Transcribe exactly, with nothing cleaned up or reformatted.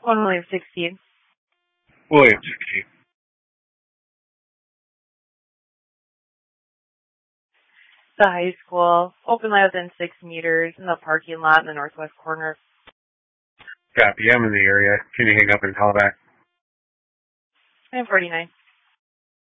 One William sixteen. William sixteen. The high school, open light within six meters in the parking lot in the northwest corner. Copy, I'm in the area. Can you hang up and call back? nine forty-nine.